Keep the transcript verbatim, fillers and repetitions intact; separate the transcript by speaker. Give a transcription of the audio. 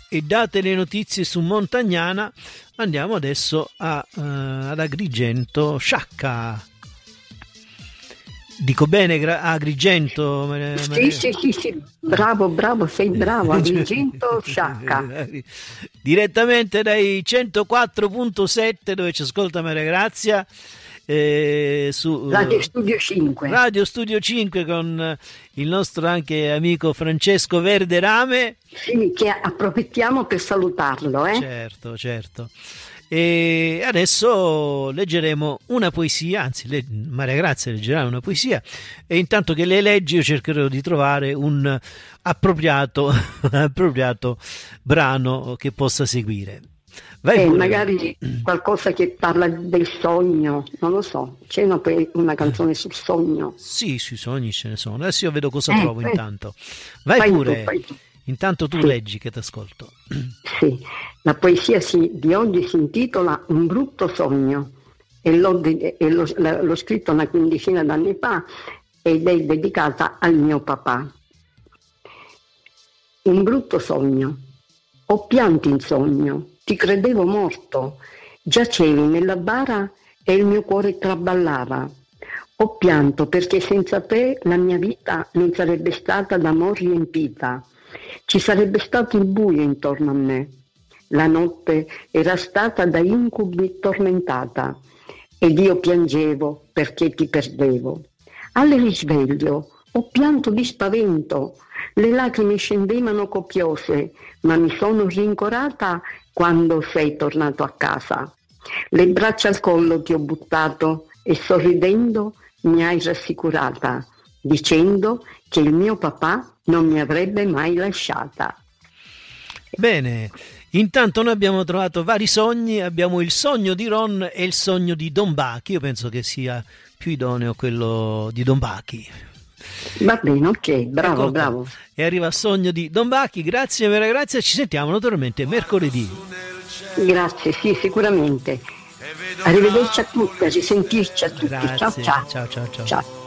Speaker 1: e date le notizie su Montagnana, andiamo adesso a, uh, ad Agrigento. Sciacca. Dico bene, gra- Agrigento? Maria,
Speaker 2: sì,
Speaker 1: Maria...
Speaker 2: sì, sì, sì, bravo, bravo, sei bravo, Agrigento, Sciacca.
Speaker 1: Direttamente dai centoquattro virgola sette dove ci ascolta Maria Grazia. Eh, su
Speaker 2: Radio Studio cinque.
Speaker 1: Radio Studio cinque con il nostro anche amico Francesco Verderame.
Speaker 2: Sì, che approfittiamo per salutarlo, eh?
Speaker 1: Certo, certo. E adesso leggeremo una poesia, anzi le, Maria Grazia leggerà una poesia e intanto che le leggi io cercherò di trovare un appropriato, appropriato brano che possa seguire. Vai
Speaker 2: eh,
Speaker 1: pure.
Speaker 2: Magari qualcosa che parla del sogno, non lo so, c'è una, una canzone sul sogno.
Speaker 1: Sì, sui sogni ce ne sono. Adesso io vedo cosa
Speaker 2: eh,
Speaker 1: trovo
Speaker 2: eh.
Speaker 1: intanto. Vai
Speaker 2: fai
Speaker 1: pure,
Speaker 2: tu, fai tu.
Speaker 1: Intanto tu
Speaker 2: sì.
Speaker 1: leggi che ti ascolto.
Speaker 2: Sì, la poesia sì, di oggi si intitola Un brutto sogno e l'ho, e l'ho, l'ho scritto una quindicina d'anni fa ed è dedicata al mio papà. Un brutto sogno. Ho pianto in sogno. Ti credevo morto, giacevi nella bara e il mio cuore traballava. Ho pianto perché senza te la mia vita non sarebbe stata d'amor riempita. Ci sarebbe stato il buio intorno a me. La notte era stata da incubi tormentata ed io piangevo perché ti perdevo. Al risveglio ho pianto di spavento. Le lacrime scendevano copiose, ma mi sono rincorata quando sei tornato a casa. Le braccia al collo ti ho buttato e sorridendo mi hai rassicurata, dicendo che il mio papà non mi avrebbe mai lasciata.
Speaker 1: Bene, intanto noi abbiamo trovato vari sogni, abbiamo il sogno di Ron e il sogno di Don Bachi, io penso che sia più idoneo quello di Don Bachi.
Speaker 2: Va bene, ok, bravo,
Speaker 1: Eccolo
Speaker 2: bravo.
Speaker 1: Qua. E arriva il sogno di Don Bachi, grazie Maria Grazia, ci sentiamo naturalmente mercoledì.
Speaker 2: Grazie, sì, sicuramente. Arrivederci a tutti, a risentirci a tutti.
Speaker 1: Grazie.
Speaker 2: Ciao ciao.
Speaker 1: Ciao ciao ciao.
Speaker 2: Ciao.